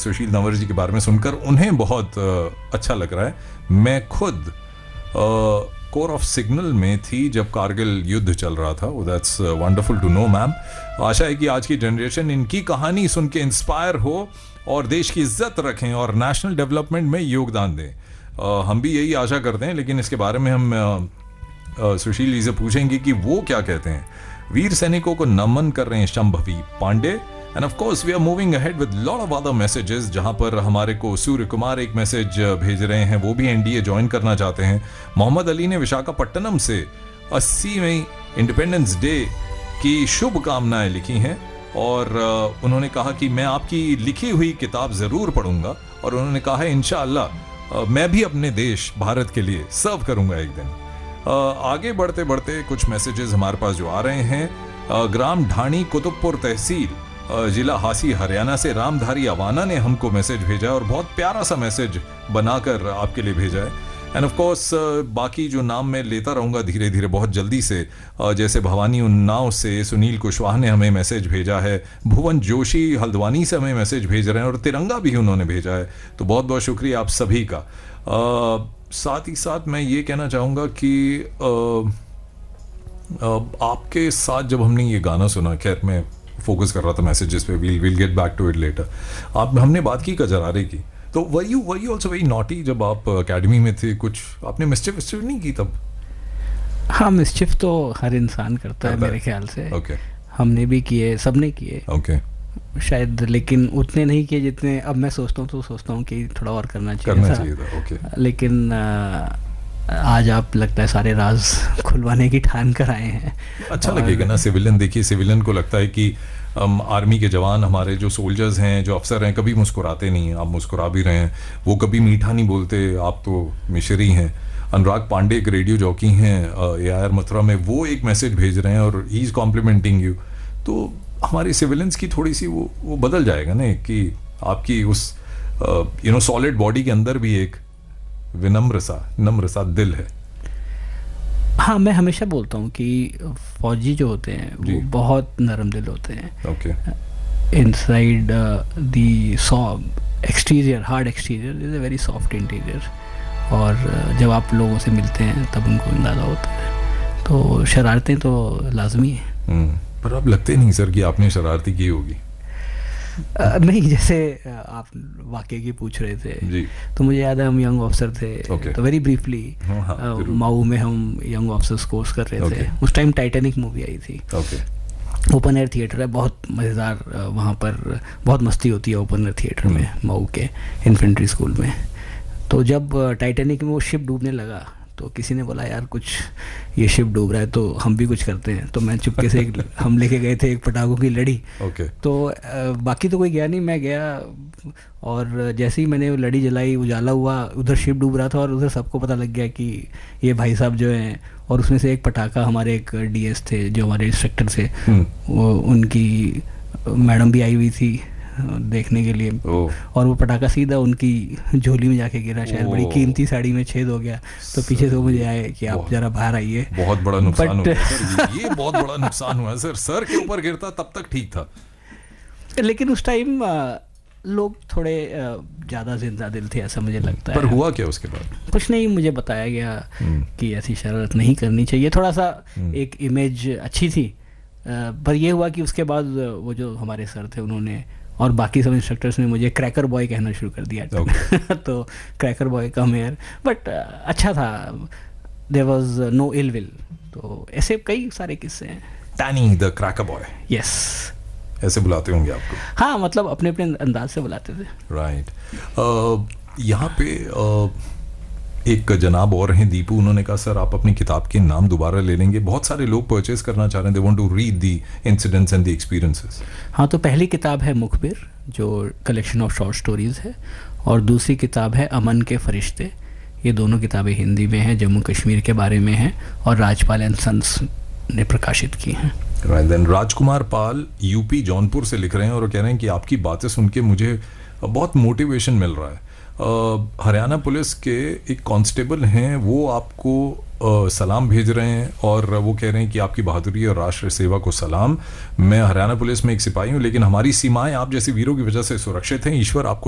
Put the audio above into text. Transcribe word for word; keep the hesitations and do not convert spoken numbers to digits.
सुशील number जी के बारे में सुनकर उन्हें बहुत uh, अच्छा लग रहा है. मैं खुद कोर ऑफ सिग्नल में थी जब कारगिल युद्ध चल रहा था. That's wonderful to know ma'am. आशा है कि आज की जनरेशन इनकी कहानी सुन के इंस्पायर हो और देश की इज्जत रखें और नेशनल डेवलपमेंट में योगदान दें. uh, हम भी यही आशा करते हैं, लेकिन इसके बारे में हम uh, uh, सुशील जी से पूछेंगे कि वो क्या कहते हैं. वीर सैनिकों को नमन कर रहे हैं Shambhavi Pandey. End of course we are moving ahead with lot of other messages, जहां पर हमारे को सूर्य कुमार एक मैसेज भेज रहे हैं, वो भी एनडीए ज्वाइन करना चाहते हैं. मोहम्मद अली ने विशाखापट्टनम से अस्सीवें इंडिपेंडेंस डे की शुभकामनाएं लिखी हैं और uh, उन्होंने कहा कि मैं आपकी लिखी हुई किताब जरूर पढ़ूंगा और उन्होंने कहा है इंशाअल्लाह uh, मैं भी अपने देश भारत के लिए सर्व करूंगा एक दिन. uh, आगे बढ़ते बढ़ते कुछ मैसेजेस हमारे पास जो आ रहे हैं. uh, ग्राम ढाणी कुतुबपुर तहसील जिला हासी हरियाणा से रामधारी अवाना ने हमको मैसेज भेजा है और बहुत प्यारा सा मैसेज बनाकर आपके लिए भेजा है. एंड ऑफ कोर्स बाकी जो नाम मैं लेता रहूँगा धीरे धीरे बहुत जल्दी से, जैसे भवानी उन्नाव से सुनील कुशवाहा ने हमें मैसेज भेजा है, भुवन जोशी हल्द्वानी से हमें मैसेज भेज रहे हैं और तिरंगा भी उन्होंने भेजा है. तो बहुत बहुत शुक्रिया आप सभी का. आ, साथ ही साथ मैं ये कहना चाहूँगा कि आ, आ, आपके साथ जब हमने ये गाना सुना, खैर मैं फोकस कर रहा था मैसेजेस पे, we'll will get back to it later. आप हमने बात की कजरारे की, तो were you were you also very naughty जब आप एकेडमी में थे? कुछ आपने मिस्चिफ विस्चिफ नहीं की तब? हाँ, मिस्चिफ तो हर इंसान करता है मेरे ख्याल से. ओके. हमने भी किए, सबने किए. ओके. शायद, लेकिन उतने नहीं किए जितने अब मैं सोचता हूँ, तो सोचता हूँ कि थोड़ा और करना चाहिए करना था. चाहिए था. ओके. लेकिन आ, आज आप लगता है सारे राज खुलवाने की ठान कर आए हैं. अच्छा लगेगा ना. सिविलियन देखिए, सिविलियन को लगता है कि um, आर्मी के जवान, हमारे जो सोल्जर्स हैं, जो अफसर हैं, कभी मुस्कुराते नहीं हैं. आप मुस्कुरा भी रहे हैं, वो कभी मीठा नहीं बोलते. आप तो मिशरी हैं. अनुराग पांडे एक रेडियो जॉकी हैं ए आर मथुरा में, वो एक मैसेज भेज रहे हैं और ही इज कॉम्प्लीमेंटिंग यू. तो हमारे सिविलियंस की थोड़ी सी वो वो बदल जाएगा ना, कि आपकी उस यू नो सॉलिड बॉडी के अंदर भी एक विनम्र सा नम्र सा दिल है. हाँ, मैं हमेशा बोलता हूँ कि फौजी जो होते हैं वो बहुत नरम दिल होते हैं. Okay. Inside the soft exterior, hard exterior is a very soft interior. और uh, जब आप लोगों से मिलते हैं तब उनको अंदाज़ा होता है. तो शरारतें तो लाजमी है. hmm. पर अब लगते नहीं सर कि आपने शरारती की होगी. Uh, नहीं, जैसे uh, आप वाकई की पूछ रहे थे जी. तो मुझे याद है हम यंग ऑफिसर थे. okay. तो वेरी ब्रीफली माऊ में हम यंग ऑफिसर्स कोर्स कर रहे okay. थे. उस टाइम टाइटैनिक मूवी आई थी. okay. ओपन एयर थिएटर है, बहुत मज़ेदार. वहाँ पर बहुत मस्ती होती है ओपन एयर थिएटर में, माऊ के इन्फेंट्री स्कूल में. तो जब टाइटैनिक में वो शिप डूबने लगा तो किसी ने बोला यार कुछ ये शिप डूब रहा है तो हम भी कुछ करते हैं. तो मैं चुपके से एक हम लेके गए थे एक पटाखों की लड़ी. okay. तो बाकी तो कोई गया नहीं, मैं गया और जैसे ही मैंने वो लड़ी जलाई, उजाला हुआ, उधर शिप डूब रहा था और उधर सबको पता लग गया कि ये भाई साहब जो हैं. और उसमें से एक पटाखा, हमारे एक डीएस थे जो हमारे इंस्ट्रक्टर थे, वो उनकी मैडम भी आई हुई थी देखने के लिए. और वो पटाखा सीधा उनकी झोली में जाके गिरा. शायद बड़ी कीमती साड़ी में छेद हो गया. तो पीछे से मुझे आए कि आप जरा बाहर आइए. बहुत बड़ा नुकसान हुआ सर. ये बहुत बड़ा नुकसान हुआ सर. सर के ऊपर गिरता तब तक ठीक था. लेकिन उस टाइम लोग थोड़े ज़्यादा जिंदा दिल थे, ऐसा मुझे लगता है. पर हुआ क्या उसके बाद? कुछ नहीं, मुझे बताया गया कि ऐसी शरारत नहीं करनी चाहिए. थोड़ा सा एक इमेज अच्छी थी. पर यह हुआ कि उसके बाद वो जो हमारे सर थे उन्होंने और बाकी सब इंस्ट्रक्टर्स ने मुझे क्रैकर बॉय कहना शुरू कर दिया. okay. तो cracker boy come here. But अच्छा था, there was no ill will. तो ऐसे कई सारे किस्से हैं. Taini the cracker boy. Yes, ऐसे बुलाते होंगे आपको? हाँ, मतलब अपने अपने अंदाज से बुलाते थे. राइट. uh, यहाँ पे uh, एक जनाब और हैं दीपू, उन्होंने कहा सर आप अपनी किताब के नाम दोबारा ले लेंगे. बहुत सारे लोग परचेज करना चाह रहे हैं. They want to read the incidents and the experiences. हाँ, तो पहली किताब है मुखबिर, जो कलेक्शन ऑफ शॉर्ट स्टोरीज है, और दूसरी किताब है अमन के फरिश्ते. ये दोनों किताबें हिंदी में हैं, जम्मू कश्मीर के बारे में हैं और राजपाल एंड सन्स ने प्रकाशित की हैं. राइट. देन राजकुमार पाल यूपी जौनपुर से लिख रहे हैं और कह रहे हैं कि आपकी बातें सुन के मुझे बहुत मोटिवेशन मिल रहा है. uh, हरियाणा पुलिस के एक कांस्टेबल हैं, वो आपको uh, सलाम भेज रहे हैं और वो कह रहे हैं कि आपकी बहादुरी और राष्ट्र सेवा को सलाम. मैं हरियाणा पुलिस में एक सिपाही हूँ, लेकिन हमारी सीमाएं आप जैसे वीरों की वजह से सुरक्षित हैं. ईश्वर आपको